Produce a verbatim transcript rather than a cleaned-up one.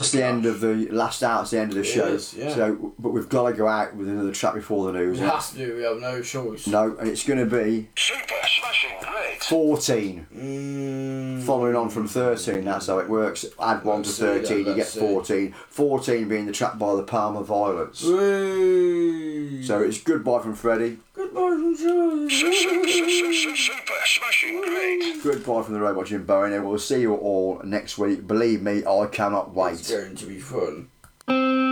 that's the end of the last out. It's the end of the It show. is, yeah. So, but we've got to go out with another track before the news. We have to do. We have no choice. No, and it's going to be Super smashing great. fourteen. Mm. Following on from thirteen, that's how it works. Add one to Let's see thirteen, then, you get let's see. fourteen. fourteen being the track by the Palmer Violets. Whee. So it's Goodbye from Freddie. Goodbye from Joe. Su- su- su- su- su- Super smashing great. Goodbye from the Robot Jim Bowen. And we'll see you all next week. Believe me, I cannot It's wait. going to be fun.